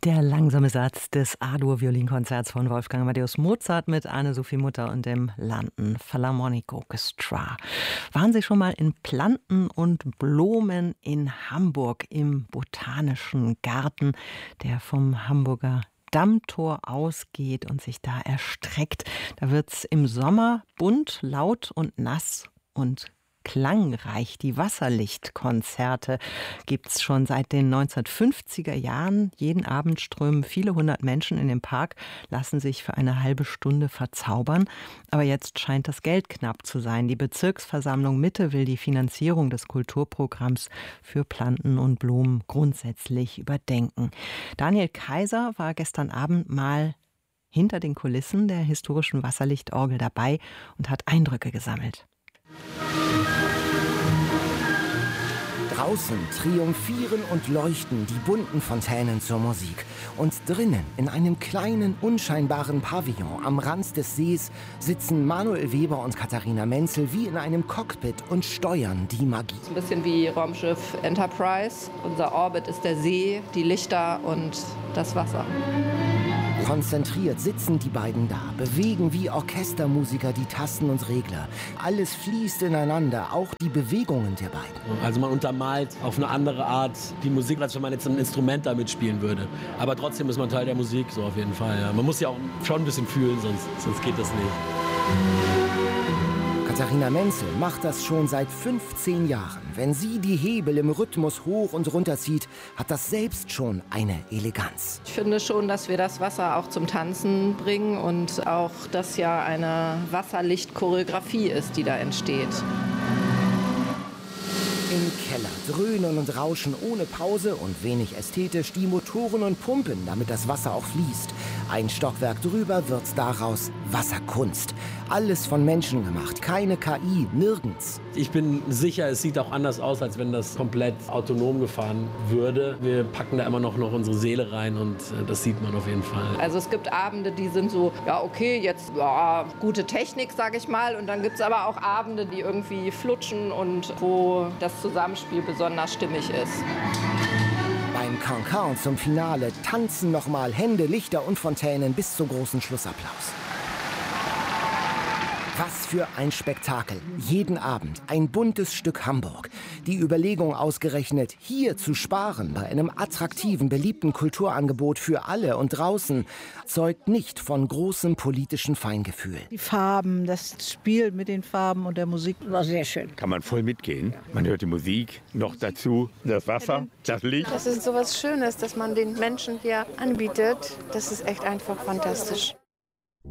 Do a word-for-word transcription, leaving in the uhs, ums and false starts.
Der langsame Satz des A-Dur-Violinkonzerts von Wolfgang Amadeus Mozart mit Anne-Sophie Mutter und dem London Philharmonic Orchestra. Waren Sie schon mal in Planten und Blumen in Hamburg im Botanischen Garten, der vom Hamburger Dammtor ausgeht und sich da erstreckt? Da wird's im Sommer bunt, laut und nass und klangreich. Die Wasserlichtkonzerte gibt's schon seit den neunzehnhundertfünfziger Jahren. Jeden Abend strömen viele hundert Menschen in den Park, lassen sich für eine halbe Stunde verzaubern. Aber jetzt scheint das Geld knapp zu sein. Die Bezirksversammlung Mitte will die Finanzierung des Kulturprogramms für Planten und Blumen grundsätzlich überdenken. Daniel Kaiser war gestern Abend mal hinter den Kulissen der historischen Wasserlichtorgel dabei und hat Eindrücke gesammelt. Draußen triumphieren und leuchten die bunten Fontänen zur Musik. Und drinnen, in einem kleinen, unscheinbaren Pavillon am Rand des Sees, sitzen Manuel Weber und Katharina Menzel wie in einem Cockpit und steuern die Magie. Ein bisschen wie Raumschiff Enterprise. Unser Orbit ist der See, die Lichter und das Wasser. Konzentriert sitzen die beiden da, bewegen wie Orchestermusiker die Tasten und Regler. Alles fließt ineinander, auch die Bewegungen der beiden. Also man untermalt auf eine andere Art die Musik, als wenn man jetzt ein Instrument damit spielen würde. Aber trotzdem ist man Teil der Musik, so auf jeden Fall. Ja. Man muss ja auch schon ein bisschen fühlen, sonst, sonst geht das nicht. Katharina Menzel macht das schon seit fünfzehn Jahren. Wenn sie die Hebel im Rhythmus hoch und runter zieht, hat das selbst schon eine Eleganz. Ich finde schon, dass wir das Wasser auch zum Tanzen bringen und auch, dass ja eine Wasserlichtchoreografie ist, die da entsteht. Im Keller dröhnen und rauschen ohne Pause und wenig ästhetisch die Motoren und Pumpen, damit das Wasser auch fließt. Ein Stockwerk drüber wird daraus Wasserkunst. Alles von Menschen gemacht, keine K I, nirgends. Ich bin sicher, es sieht auch anders aus, als wenn das komplett autonom gefahren würde. Wir packen da immer noch, noch unsere Seele rein und das sieht man auf jeden Fall. Also es gibt Abende, die sind so, ja okay, jetzt ja, gute Technik, sage ich mal. Und dann gibt es aber auch Abende, die irgendwie flutschen und wo das Zusammenspiel besonders stimmig ist. Beim Cancan zum Finale tanzen nochmal Hände, Lichter und Fontänen bis zum großen Schlussapplaus. Was für ein Spektakel. Jeden Abend ein buntes Stück Hamburg. Die Überlegung ausgerechnet, hier zu sparen bei einem attraktiven, beliebten Kulturangebot für alle und draußen, zeugt nicht von großem politischen Feingefühl. Die Farben, das Spiel mit den Farben und der Musik war sehr schön. Kann man voll mitgehen. Man hört die Musik, noch dazu das Wasser, das Licht. Das ist so was Schönes, dass man den Menschen hier anbietet. Das ist echt einfach fantastisch.